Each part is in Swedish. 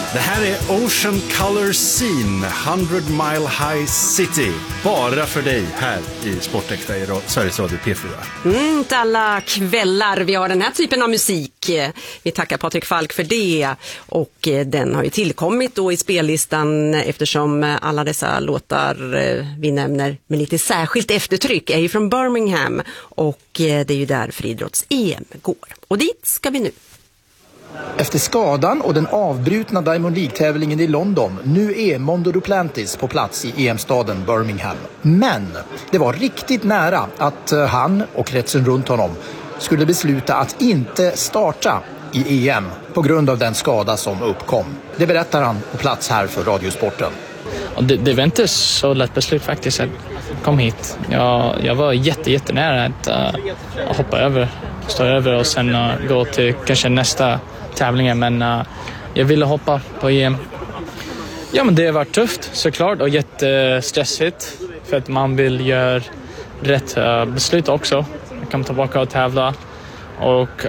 Det här är Ocean Color Scene, 100 Mile High City. Bara för dig här i Sportäkta i Sveriges Radio P4. Inte alla kvällar vi har den här typen av musik. Vi tackar Patrik Falk för det. Och den har ju tillkommit då i spellistan eftersom alla dessa låtar vi nämner med lite särskilt eftertryck är ju från Birmingham. Och det är ju där friidrotts-EM går. Och dit ska vi nu. Efter skadan och den avbrutna Diamond League-tävlingen i London, nu är Mondo Duplantis på plats i EM-staden Birmingham. Men det var riktigt nära att han och kretsen runt honom skulle besluta att inte starta i EM på grund av den skada som uppkom. Det berättar han på plats här för Radiosporten. Det var inte så lätt beslut faktiskt att komma hit. Jag var jättenära att hoppa över, stå över och sen gå till kanske nästa tävlingen, men jag ville hoppa på EM. Ja, men det var tufft såklart och jättestressigt för att man vill göra rätt beslut också. Jag kom tillbaka och tävla och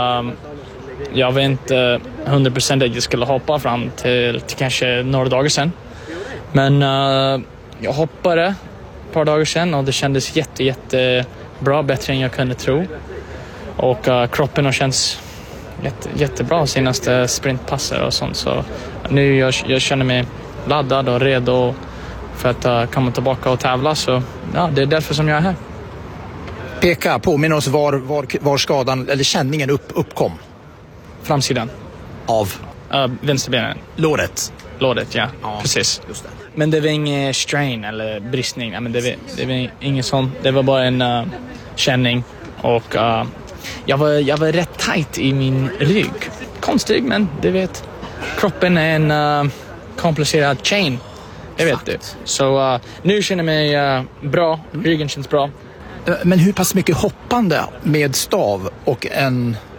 jag var inte 100% att jag skulle hoppa fram till kanske några dagar sedan. Men jag hoppade ett par dagar sedan och det kändes jättebra, bättre än jag kunde tro. Och kroppen har känts jättebra senaste sprintpasser och sånt. Så nu jag känner mig laddad och redo för att komma tillbaka och tävla. Så ja, det är därför som jag är här. Peka, påminner oss var skadan eller känningen uppkom. Framsidan. Av? Vänsterbenen. Låret, ja, precis. Just det. Men det var ingen strain eller bristning. Men det var ingen sån. Det var bara en känning. Och jag var rätt tight i min rygg. Konstigt, men du vet. Kroppen är en komplicerad chain. Det vet du. Så nu känner jag mig bra. Ryggen känns bra. Men hur pass mycket hoppande med stav och en